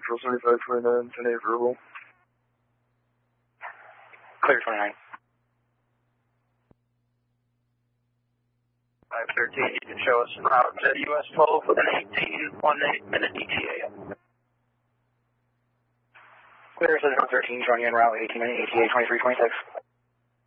Control 7529, 10-8 verbal. Clear 29. 513, you can show us route to US 12 with an 1818 minute ETA. Clear 713, showing you en route 18 minute ETA 2326.